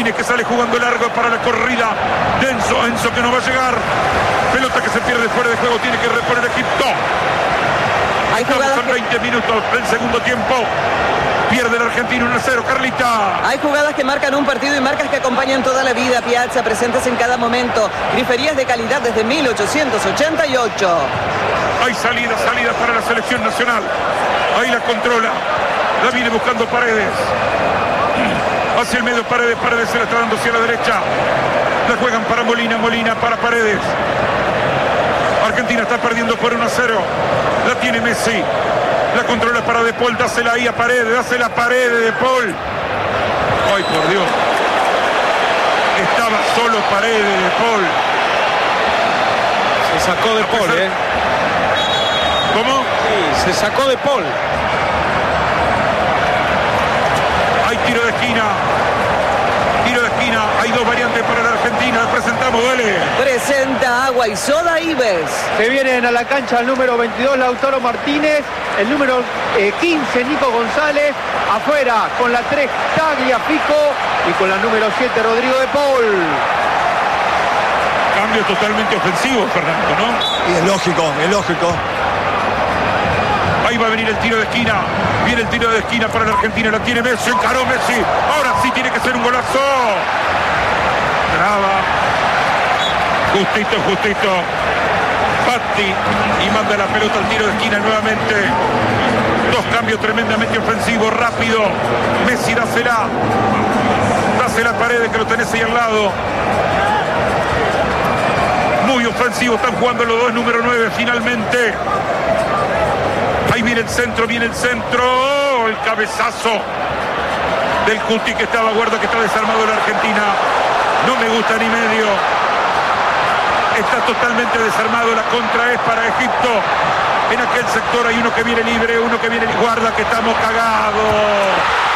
Martínez que sale jugando largo para la corrida de Enzo. Enzo que no va a llegar. Pelota que se pierde fuera de juego. Tiene que reponer Egipto. Estamos en 20 minutos del segundo tiempo. Pierde el argentino 1-0, Carlita. Hay jugadas que marcan un partido y marcas que acompañan toda la vida, Piazza, presentes en cada momento. Griferías de calidad desde 1888. Hay salida para la selección nacional. Ahí la controla. La viene buscando Paredes. Hacia el medio Paredes se la está dando hacia la derecha. La juegan para Molina para Paredes. Argentina está perdiendo por 1-0. La tiene Messi. La controla para De Paul, dásela ahí a Paredes, dásela a Paredes, De Paul. Ay, por Dios. Estaba solo Paredes, De Paul. Se sacó De Paul, ¿Cómo? Sí, se sacó De Paul. Hay tiro de esquina. Tiro de esquina. Hay dos variantes para la Argentina. La presentamos, dale. Presenta Agua y Soda Ives. Se vienen a la cancha el número 22, Lautaro Martínez. El número 15, Nico González. Afuera con la 3, Tagliafico. Y con la número 7, Rodrigo De Paul. Cambio totalmente ofensivo, Fernando, ¿no? Y es lógico. Ahí va a venir el tiro de esquina. Viene el tiro de esquina para la Argentina. La tiene Messi. Encaró Messi. Ahora sí tiene que ser un golazo. Traba. Justito. Patti. Y manda la pelota al tiro de esquina nuevamente. Dos cambios tremendamente ofensivos. Rápido. Messi, dásela. Dásela a Paredes que lo tenés ahí al lado. Muy ofensivo. Están jugando los dos, número 9 finalmente. Ahí viene el centro. ¡Oh! El cabezazo del Cuti que estaba, guarda que está desarmado la Argentina. No me gusta ni medio. Está totalmente desarmado. La contra es para Egipto. En aquel sector hay uno que viene libre, guarda que estamos cagados.